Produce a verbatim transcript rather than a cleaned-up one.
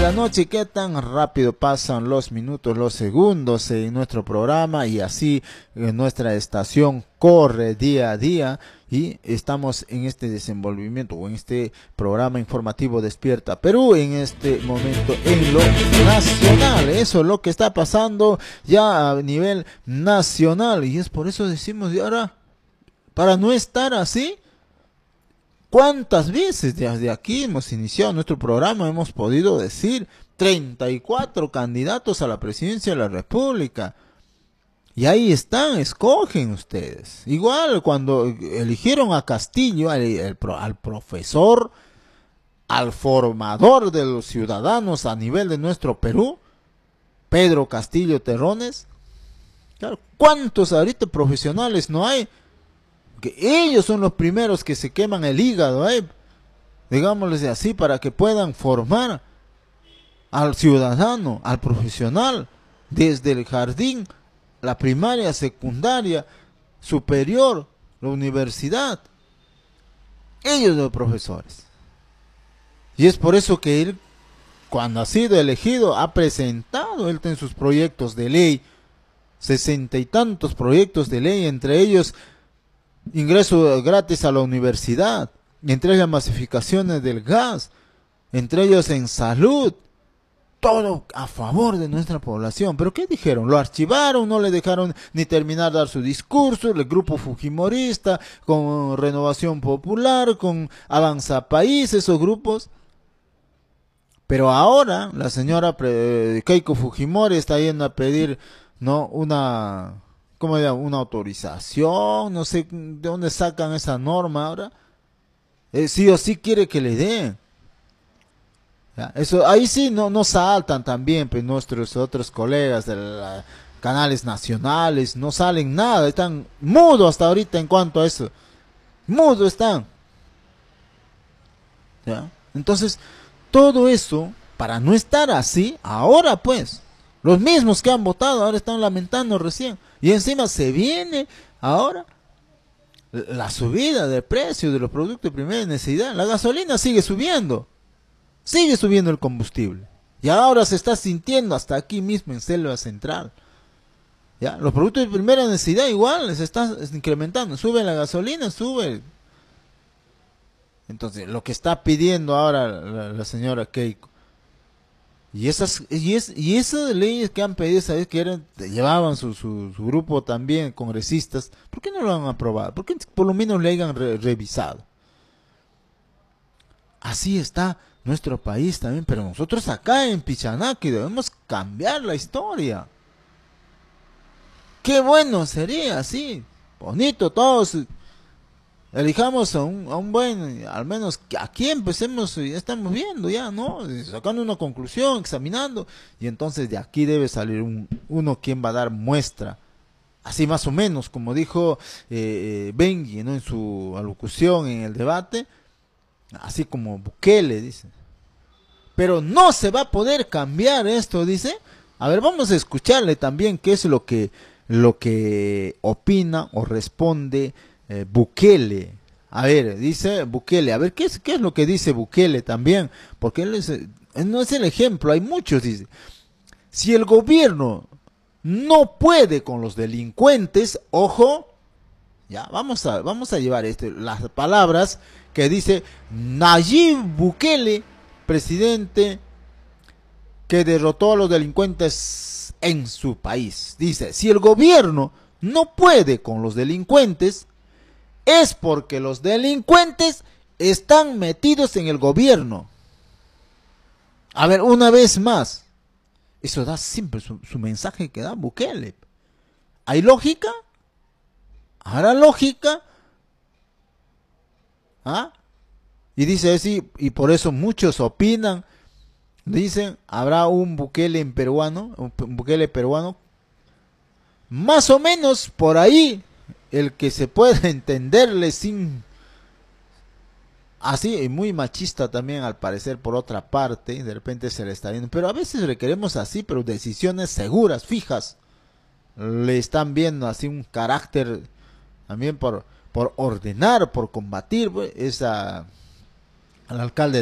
la noche. Qué tan rápido pasan los minutos, los segundos en nuestro programa, y así eh, nuestra estación corre día a día, y estamos en este desenvolvimiento o en este programa informativo Despierta Perú, en este momento en lo nacional. Eso es lo que está pasando ya a nivel nacional, y es por eso decimos, y ahora, para no estar así, ¿cuántas veces desde aquí hemos iniciado nuestro programa? Hemos podido decir treinta y cuatro candidatos a la presidencia de la República. Y ahí están, escogen ustedes. Igual cuando eligieron a Castillo, al, el, al profesor, al formador de los ciudadanos a nivel de nuestro Perú, Pedro Castillo Terrones. Claro, ¿cuántos ahorita profesionales no hay? Que ellos son los primeros que se queman el hígado, ¿eh? Digámosles así, para que puedan formar al ciudadano, al profesional, desde el jardín, la primaria, secundaria, superior, la universidad. Ellos son los profesores. Y es por eso que él, cuando ha sido elegido, ha presentado él en sus proyectos de ley, sesenta y tantos proyectos de ley, entre ellos ingreso gratis a la universidad, entre ellas masificaciones del gas, entre ellos en salud, todo a favor de nuestra población. ¿Pero qué dijeron? Lo archivaron, no le dejaron ni terminar de dar su discurso, el grupo fujimorista, con Renovación Popular, con Avanza País, esos grupos. Pero ahora la señora Keiko Fujimori está yendo a pedir, no, una... ¿cómo diría? Una autorización, no sé de dónde sacan esa norma ahora. Eh, sí o sí quiere que le den. Ya, eso, ahí sí no, no saltan también, pues nuestros otros colegas de los canales nacionales, no salen nada, están mudos hasta ahorita en cuanto a eso. Mudos están. ¿Ya? Entonces, todo eso, para no estar así, ahora pues, los mismos que han votado ahora están lamentando recién. Y encima se viene ahora la subida del precio de los productos de primera necesidad. La gasolina sigue subiendo. Sigue subiendo el combustible. Y ahora se está sintiendo hasta aquí mismo en Selva Central. ¿Ya? Los productos de primera necesidad igual se están incrementando. Sube la gasolina, sube. Entonces, lo que está pidiendo ahora la, la señora Keiko. Y esas y es y esas leyes que han pedido, ¿sabes? Que eran, llevaban su, su, su grupo también, congresistas, ¿por qué no lo han aprobado? ¿Por qué por lo menos le hayan re, revisado? Así está nuestro país también, pero nosotros acá en Pichanaki debemos cambiar la historia. Qué bueno sería, sí, bonito todos. Elijamos a un, a un buen, al menos aquí empecemos, ya estamos viendo ya, ¿no? Sacando una conclusión, examinando, y entonces de aquí debe salir un, uno quien va a dar muestra, así más o menos, como dijo eh, Bengi, ¿no? En su alocución en el debate, así como Bukele, dice. Pero no se va a poder cambiar esto, dice. A ver, vamos a escucharle también qué es lo que, lo que opina o responde Eh, Bukele. A ver, dice Bukele, a ver, ¿qué es, qué es lo que dice Bukele también? Porque él, es, él no es el ejemplo, hay muchos, dice. Si el gobierno no puede con los delincuentes, ojo, ya, vamos a, vamos a llevar este, las palabras que dice Nayib Bukele, presidente que derrotó a los delincuentes en su país. Dice, si el gobierno no puede con los delincuentes, es porque los delincuentes están metidos en el gobierno. A ver, una vez más. Eso da siempre su, su mensaje que da Bukele. ¿Hay lógica? ¿Habrá lógica? ¿Ah? Y dice así, y por eso muchos opinan, dicen, habrá un Bukele en peruano, un Bukele peruano, más o menos por ahí, el que se puede entenderle sin, así, y muy machista también al parecer por otra parte, de repente se le está viendo, pero a veces le queremos así, pero decisiones seguras, fijas, le están viendo así un carácter también por, por ordenar, por combatir, pues, esa, al alcalde